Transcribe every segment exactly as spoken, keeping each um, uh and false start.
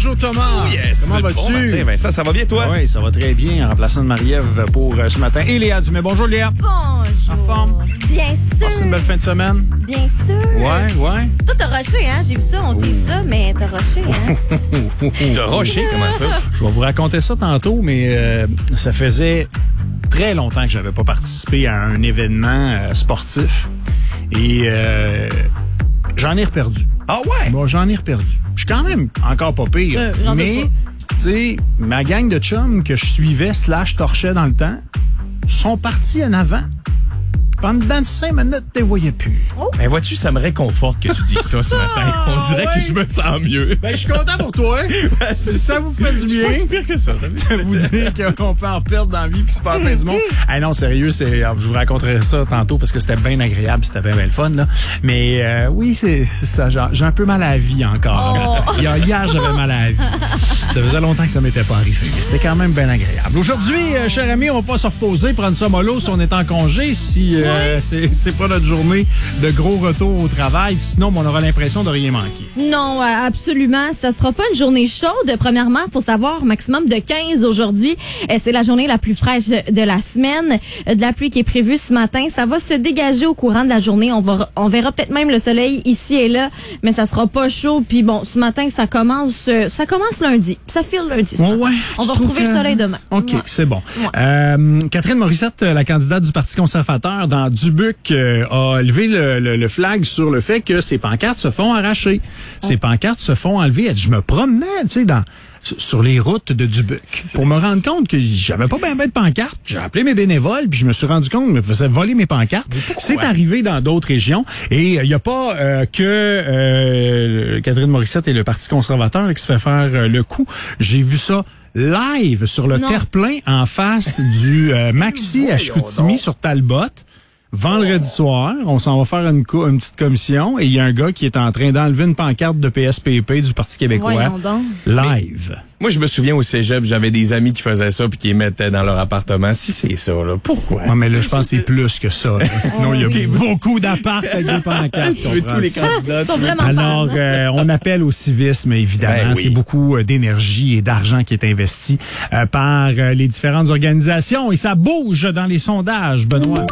Bonjour Thomas. Oh yes. Comment vas-tu? Bon matin, Vincent, ça va bien toi? Oui, ça va très bien. En remplaçant de Marie-Ève pour euh, ce matin. Et Léa Dumais. Bonjour Léa. Bonjour. En forme? Bien sûr. Passez une belle fin de semaine? Bien sûr. Ouais, ouais. Toi, t'as rushé, hein? J'ai vu ça, on dit ça, mais t'as rushé, hein? T'as rushé, comment ça? Je vais vous raconter ça tantôt, mais euh, ça faisait très longtemps que j'avais pas participé à un événement euh, sportif. Et euh, j'en ai reperdu. Ah ouais? Bon, j'en ai reperdu. Je suis quand même encore pas pire. Euh, j'en veux mais, pas. tu sais, ma gang de chums que je suivais slash torchais dans le temps sont partis en avant. Pendant cinq minutes, tu les voyais plus. Oh. Ben vois-tu, ça me réconforte que tu dis ça ce matin. On dirait ouais. que je me sens mieux. Ben, je suis content pour toi. Si ça vous fait du bien. C'est pas si pire que ça. ça vous dire qu'on peut en perdre dans la vie puis c'est pas la fin du monde. Ah non, sérieux, c'est, je vous raconterai ça tantôt parce que c'était bien agréable, c'était bien, bien le fun, là. Mais euh, oui, c'est, c'est ça. J'ai, j'ai un peu mal à la vie encore. Oh. Hier, hier, j'avais mal à la vie. Ça faisait longtemps que ça m'était pas arrivé, mais c'était quand même bien agréable. Aujourd'hui, euh, cher ami, on va pas se reposer, prendre ça mollo si on est en congé, si euh, c'est, c'est pas notre journée de gros retour au travail. Sinon, on aura l'impression de rien manquer. Non, euh, absolument. Ça sera pas une journée chaude. Premièrement, faut savoir, maximum de quinze aujourd'hui. Euh, c'est la journée la plus fraîche de la semaine. Euh, de la pluie qui est prévue ce matin. Ça va se dégager au courant de la journée. On va, on verra peut-être même le soleil ici et là, mais ça sera pas chaud. Puis bon, ce matin, ça commence, euh, ça commence lundi. Ça file lundi. Ce Ouais, matin. On va retrouver que... le soleil demain. OK, Ouais. c'est bon. Ouais. Euh, Catherine Morissette, la candidate du Parti conservateur dans Dubuque, euh, a levé le, le, le flag sur le fait que ses pancartes se font arracher. Oh. Ses pancartes se font enlever. Elle dit, je me promenais, tu sais, dans... sur les routes de Dubuque pour me rendre compte que j'avais pas bien ben de pancartes. J'ai appelé mes bénévoles puis je me suis rendu compte qu'ils me faisaient voler mes pancartes. C'est arrivé dans d'autres régions et il n'y a pas euh, que euh, Catherine Morissette et le Parti conservateur là, qui se fait faire euh, le coup. J'ai vu ça live sur le Non. terre-plein en face du euh, Maxi à Chicoutimi sur Talbot. Vendredi soir, on s'en va faire une, co- une petite commission et il y a un gars qui est en train d'enlever une pancarte de P S P P du Parti québécois Voyons donc. live. Moi, je me souviens au cégep, j'avais des amis qui faisaient ça puis qui les mettaient dans leur appartement. Si c'est ça, là, pourquoi? Ouais, mais là, je pense que c'est plus que ça. Là. Sinon, il y a beaucoup d'apparts avec des pancartes. Tu veux tous les candidats. Ils sont tu veux- vraiment Alors, fans. euh, on appelle au civisme, évidemment. Ben oui. C'est beaucoup euh, d'énergie et d'argent qui est investi euh, par euh, les différentes organisations. Et ça bouge dans les sondages, Benoît.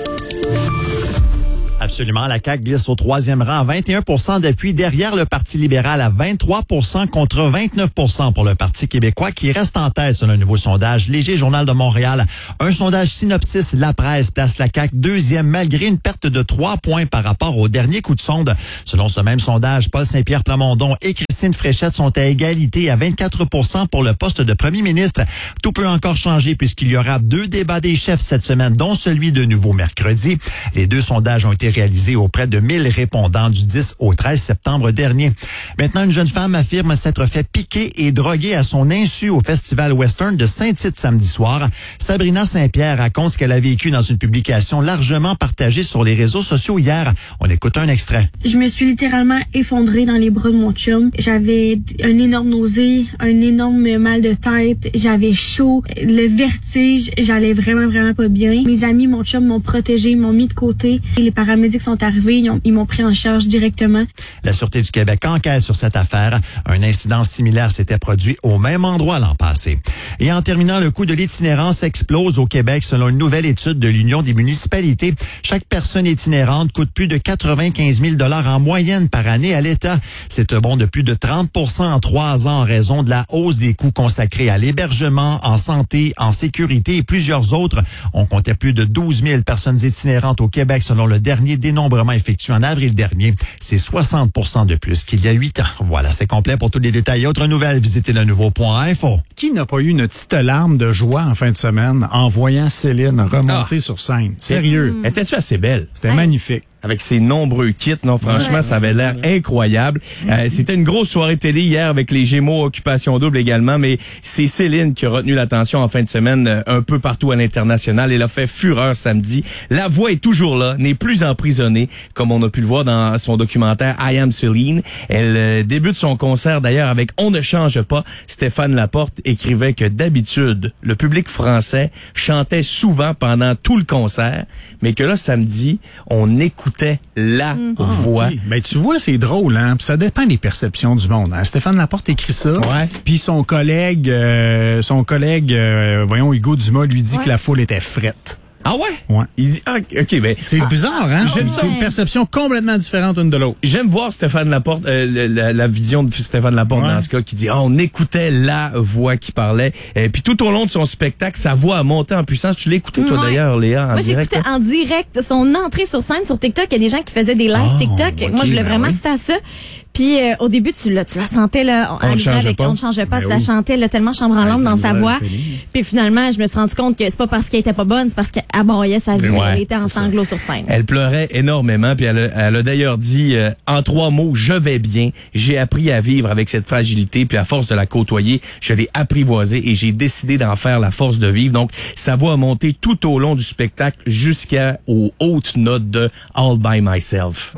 Absolument. La C A Q glisse au troisième rang à vingt et un pour cent d'appui derrière le Parti libéral à vingt-trois pour cent contre vingt-neuf pour cent pour le Parti québécois qui reste en tête selon un nouveau sondage Léger Journal de Montréal. Un sondage Synopsis La Presse place la C A Q deuxième malgré une perte de trois points par rapport au dernier coup de sonde. Selon ce même sondage, Paul Saint-Pierre Plamondon et Christine Fréchette sont à égalité à vingt-quatre pour cent pour le poste de premier ministre. Tout peut encore changer puisqu'il y aura deux débats des chefs cette semaine, dont celui de nouveau mercredi. Les deux sondages ont été réalisé auprès de mille répondants du dix au treize septembre dernier. Maintenant, une jeune femme affirme s'être fait piquer et droguer à son insu au Festival Western de Saint-Tite samedi soir. Sabrina Saint-Pierre raconte ce qu'elle a vécu dans une publication largement partagée sur les réseaux sociaux hier. On écoute un extrait. Je me suis littéralement effondrée dans les bras de mon chum. J'avais un énorme nausée, un énorme mal de tête, j'avais chaud, le vertige, j'allais vraiment, vraiment pas bien. Mes amis, mon chum m'ont protégée, m'ont mis de côté. Et les paramédics sont arrivés, ils, ont, ils m'ont pris en charge directement. La Sûreté du Québec enquête sur cette affaire. Un incident similaire s'était produit au même endroit l'an passé. Et en terminant, le coût de l'itinérance explose au Québec selon une nouvelle étude de l'Union des municipalités. Chaque personne itinérante coûte plus de quatre-vingt-quinze mille dollars en moyenne par année à l'État. C'est un bond de plus de trente pour cent en trois ans en raison de la hausse des coûts consacrés à l'hébergement, en santé, en sécurité et plusieurs autres. On comptait plus de douze mille personnes itinérantes au Québec selon le dernier dénombrement effectué en avril dernier. C'est soixante pour cent de plus qu'il y a huit ans. Voilà, c'est complet. Pour tous les détails et autres nouvelles, visitez le nouveau point info. Qui n'a pas eu une petite larme de joie en fin de semaine en voyant Céline remonter Ah. sur scène? Sérieux. Étais-tu assez belle? C'était magnifique. Avec ses nombreux kits, non, franchement, Ouais. ça avait l'air incroyable. Euh, c'était une grosse soirée télé hier avec les Gémeaux Occupation Double également, mais c'est Céline qui a retenu l'attention en fin de semaine euh, un peu partout à l'international. Elle a fait fureur samedi. La voix est toujours là, n'est plus emprisonnée, comme on a pu le voir dans son documentaire I Am Céline. Elle euh, débute son concert d'ailleurs avec On ne change pas. Stéphane Laporte écrivait que d'habitude, le public français chantait souvent pendant tout le concert, mais que là, samedi, on écoutait écoutait la Ah, voix. ok. Ben, tu vois, c'est drôle, hein? Puis ça dépend des perceptions du monde. Hein? Stéphane Laporte écrit ça. Ouais. Puis son collègue, euh, son collègue, euh, voyons, Hugo Dumas, lui dit Ouais. que la foule était frette. Ah ouais? Ouais. Il dit, ah, OK, ben, C'est bizarre, hein? j'aime C'est ça. une perception complètement différente une de l'autre. j'aime voir Stéphane Laporte, euh, la, la vision de Stéphane Laporte Ouais. dans ce cas, qui dit, ah, on écoutait la voix qui parlait. Et puis tout au long de son spectacle, sa voix a monté en puissance. Tu l'as écouté, toi, Ouais. d'ailleurs, Léa, en Moi, direct? j'écoutais là? en direct son entrée sur scène sur TikTok. Il y a des gens qui faisaient des lives Oh, TikTok. ok, Moi, je voulais ben vraiment oui. assister à ça. Puis euh, au début, tu la, tu la sentais là, On ne arriver changeait avec pas. on ne changeait pas, Ben tu la oui. chantais là, tellement chambranlante dans sa misère, voix. Félix. Puis finalement, je me suis rendu compte que c'est pas parce qu'elle était pas bonne, c'est parce qu'elle broyait sa vie. Ouais, Elle était en c'est ça. sanglots sur scène. Elle pleurait énormément, puis elle a, elle a d'ailleurs dit, euh, en trois mots, je vais bien. J'ai appris à vivre avec cette fragilité, puis à force de la côtoyer, je l'ai apprivoisée et j'ai décidé d'en faire la force de vivre. Donc, sa voix a monté tout au long du spectacle jusqu'aux hautes notes de All by Myself.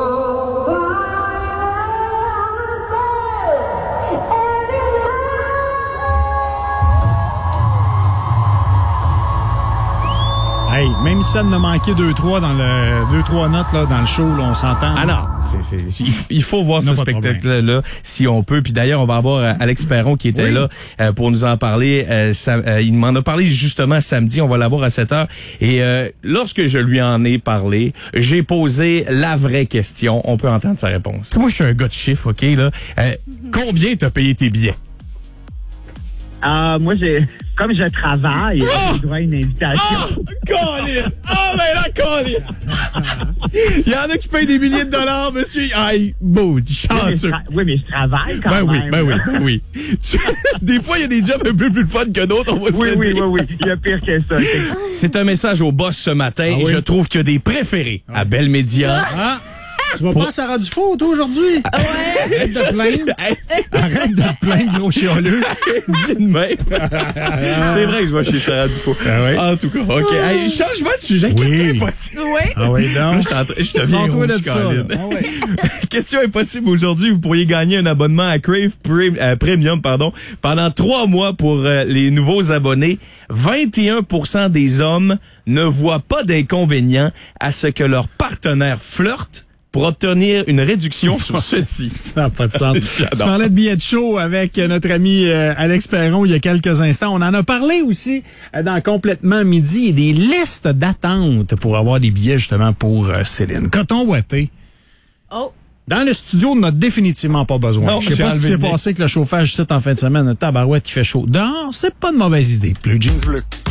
Hey, même si ça en a manqué deux, trois dans le, deux, trois notes, là, dans le show, là, on s'entend. Ah non, c'est, c'est, il, il faut voir Non, ce pas de spectacle-là si on peut. Puis d'ailleurs, on va avoir euh, Alex Perron qui était Oui. là euh, pour nous en parler. Euh, ça, euh, il m'en a parlé justement samedi. On va l'avoir à sept heures. Et euh, lorsque je lui en ai parlé, j'ai posé la vraie question. On peut entendre sa réponse. Moi, je suis un gars de chiffres, OK? Là. Euh, combien t'as payé tes billets? Ah, moi, j'ai, comme je travaille, Oh! j'ai droit à une invitation. Oh, Colin! Oh, ben là, Colin! Il y en a qui payent des milliers de dollars, monsieur. Aïe, beau, Oui, mais je chanceux. tra- oui, mais je travaille quand Ben oui, même. ben oui, ben oui. Tu- des fois, il y a des jobs un peu plus fun que d'autres, on va se Oui, le oui, dire. oui, oui. Il y a pire que ça. C'est- C'est un message au boss ce matin. Ah oui? Je trouve qu'il y a des préférés à Bell Media. Ah! Tu vas pas à Sarah Dufault, toi, aujourd'hui? Arrête de te plaindre. Arrête de te plaindre, gros chialeux. Dis de même. C'est vrai que je vais chez Sarah Dufault. Ah oui? En tout cas, OK. Hey, changement de sujet. Oui. Question impossible. Oui. Ah oui, Là, donc. je t'en- je te viens Sors-toi de rouge, ça. Colin. là. Ah ouais. Question impossible aujourd'hui. Vous pourriez gagner un abonnement à Crave Pre- euh, Premium pardon, pendant trois mois pour euh, les nouveaux abonnés. vingt et un pour cent des hommes ne voient pas d'inconvénient à ce que leur partenaire flirte pour obtenir une réduction sur ceci. Ça n'a pas de sens. Tu J'adore. parlais de billets de show avec euh, notre ami euh, Alex Perron il y a quelques instants. On en a parlé aussi euh, dans Complètement Midi et des listes d'attente pour avoir des billets justement pour euh, Céline. Coton ouaté. Oh. Dans le studio, on n'a définitivement pas besoin. Non, Je sais j'ai pas ce qui enlevé s'est le mien. passé avec le chauffage ici en fin de semaine. Tabarouette qui fait chaud. Dehors, c'est pas de mauvaise idée. Blue Jeans bleu.